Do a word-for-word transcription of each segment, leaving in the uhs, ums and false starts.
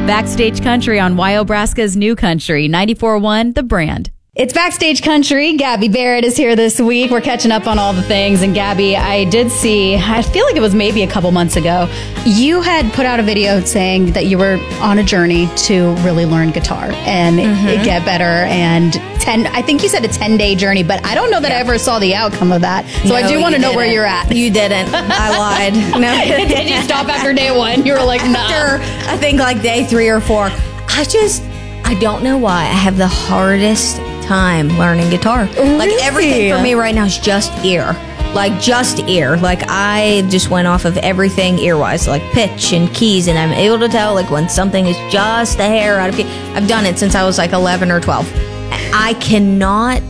Backstage Country on Wyobraska's New Country, ninety-four point one The Brand. It's Backstage Country. Gabby Barrett is here this week. We're catching up on all the things. And Gabby, I did see, I feel like it was maybe a couple months ago, you had put out a video saying that you were on a journey to really learn guitar and mm-hmm. get better. And ten, I think you said a ten-day journey, but I don't know that yeah. I ever saw the outcome of that. So no, I do want to know where you're at. You didn't. I lied. No. Did you stop after day one? You were like, no. After, I think like day three or four. I just, I don't know why. I have the hardest time learning guitar. Really? Like everything for me right now is just ear. Like just ear. Like I just went off of everything ear-wise, like pitch and keys, and I'm able to tell like when something is just a hair out of key. I've done it since I was like eleven or twelve. I cannot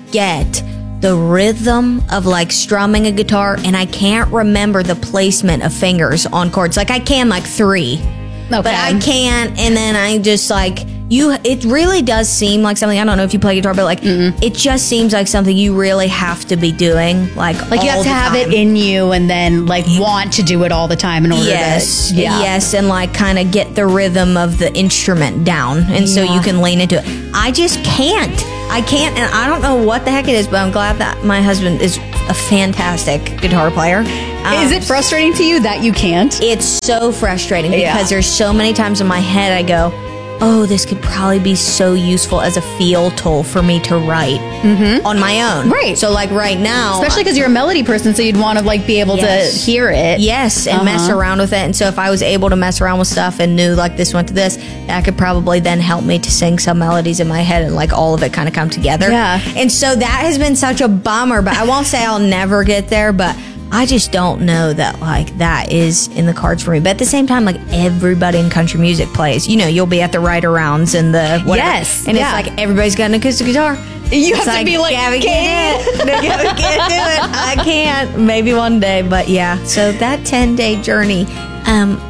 get the rhythm of like strumming a guitar, and I can't remember the placement of fingers on chords. Like I can like three, okay. but I can't, and then I just like you. It really does seem like something. I don't know if you play guitar, but like mm-mm. it just seems like something you really have to be doing. Like like all you have to the have time. it in you, and then like want to do it all the time in order yes, to yeah. yes, and like kind of get the rhythm of the instrument down, and yeah. so you can lean into it. I just can't. I can't, and I don't know what the heck it is, but I'm glad that my husband is a fantastic guitar player. Um, is it frustrating to you that you can't? It's so frustrating yeah. because there's so many times in my head I go, oh, this could probably be so useful as a feel tool for me to write mm-hmm. on my own. Right. So like right now. Especially because you're a melody person, so you'd want to like be able yes. to hear it. Yes, and uh-huh. mess around with it. And so if I was able to mess around with stuff and knew like this went to this, that could probably then help me to sing some melodies in my head and like all of it kind of come together. Yeah. And so that has been such a bummer, but I won't say I'll never get there, but I just don't know that like that is in the cards for me. But at the same time, like everybody in country music plays. You know, you'll be at the write-arounds and the whatever. Yes. And yeah. it's like everybody's got an acoustic guitar. You it's have like, to be like, Gabby can't do it. No, Gabby can't do it. I can't. Maybe one day. But yeah, so that ten-day journey, um,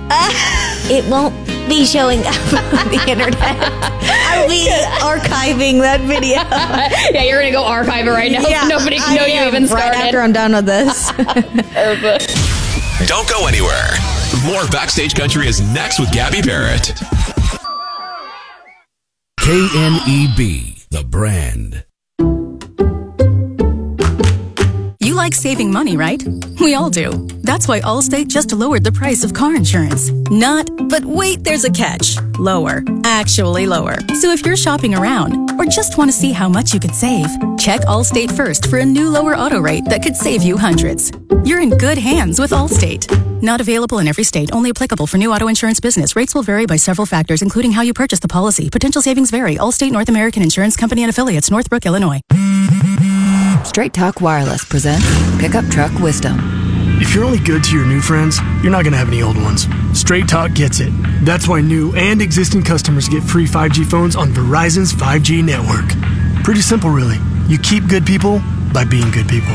it won't be showing up on the internet. I'll be archiving that video. Yeah, you're going to go archive it right now. Yeah, Nobody can know you even started. Right after I'm done with this. Don't go anywhere. More Backstage Country is next with Gabby Barrett. K N E B, The Brand. You like saving money, right? We all do. That's why Allstate just lowered the price of car insurance. Not, but wait, there's a catch. Lower. Actually lower. So if you're shopping around or just want to see how much you could save, check Allstate first for a new lower auto rate that could save you hundreds. You're in good hands with Allstate. Not available in every state. Only applicable for new auto insurance business. Rates will vary by several factors, including how you purchase the policy. Potential savings vary. Allstate North American Insurance Company and Affiliates, Northbrook, Illinois. Straight Talk Wireless presents Pickup Truck Wisdom. If you're only good to your new friends, you're not going to have any old ones. Straight Talk gets it. That's why new and existing customers get free five G phones on Verizon's five G network. Pretty simple, really. You keep good people by being good people.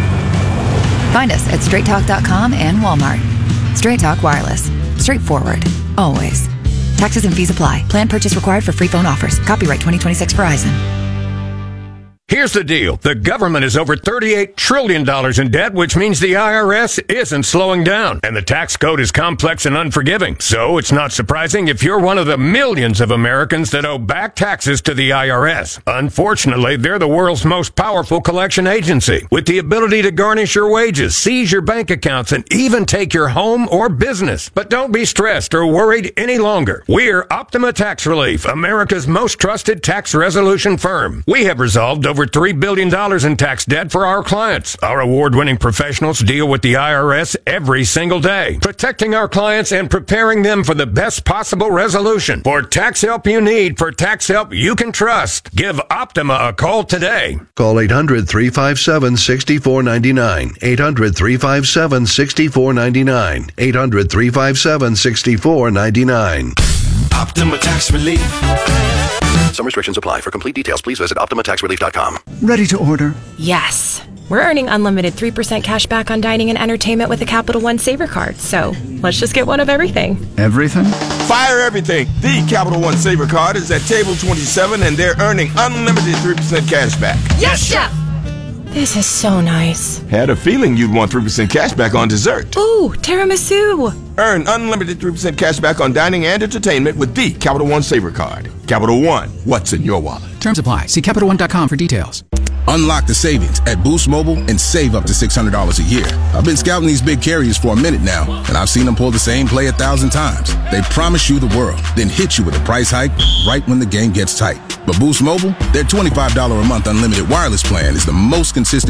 Find us at straight talk dot com and Walmart. Straight Talk Wireless. Straightforward. Always. Taxes and fees apply. Plan purchase required for free phone offers. Copyright twenty twenty-six Verizon. Here's the deal. The government is over thirty-eight trillion dollars in debt, which means the I R S isn't slowing down. And the tax code is complex and unforgiving. So it's not surprising if you're one of the millions of Americans that owe back taxes to the I R S. Unfortunately, they're the world's most powerful collection agency, with the ability to garnish your wages, seize your bank accounts, and even take your home or business. But don't be stressed or worried any longer. We're Optima Tax Relief, America's most trusted tax resolution firm. We have resolved over Over three billion dollars in tax debt for our clients. Our award-winning professionals deal with the I R S every single day, protecting our clients and preparing them for the best possible resolution. For tax help you need, for tax help you can trust, give Optima a call today. Call eight hundred, three five seven, six four nine nine. eight hundred, three five seven, six four nine nine. eight hundred, three five seven, six four nine nine. Optima Tax Relief. Some restrictions apply. For complete details, please visit optima tax relief dot com. Ready to order? Yes. We're earning unlimited three percent cash back on dining and entertainment with a Capital One Saver card. So let's just get one of everything. Everything? Fire everything. The Capital One Saver card is at table twenty-seven, and they're earning unlimited three percent cash back. Yes, Chef! This is so nice. Had a feeling you'd want three percent cash back on dessert. Ooh, tiramisu. Earn unlimited three percent cash back on dining and entertainment with the Capital One Savor Card. Capital One, what's in your wallet? Terms apply. See Capital One dot com for details. Unlock the savings at Boost Mobile and save up to six hundred dollars a year. I've been scouting these big carriers for a minute now, and I've seen them pull the same play a thousand times. They promise you the world, then hit you with a price hike right when the game gets tight. But Boost Mobile, their twenty-five dollars a month unlimited wireless plan is the most consistent